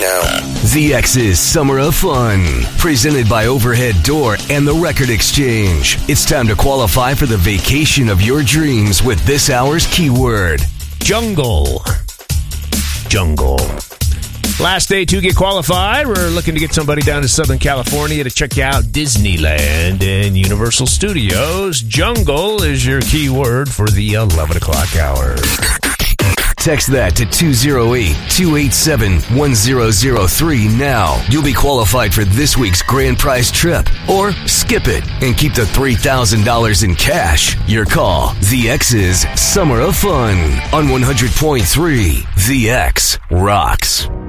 now. The X's Summer of Fun, presented by Overhead Door and the Record Exchange. It's time to qualify for the vacation of your dreams with this hour's keyword. Jungle. Last day to get qualified. We're looking to get somebody down to Southern California to check out Disneyland and Universal Studios. Jungle is your keyword for the 11 o'clock hour. Text that to 208-287-1003 now. You'll be qualified for this week's grand prize trip. Or skip it and keep the $3,000 in cash. Your call. The X's Summer of Fun on 100.3. The X rocks.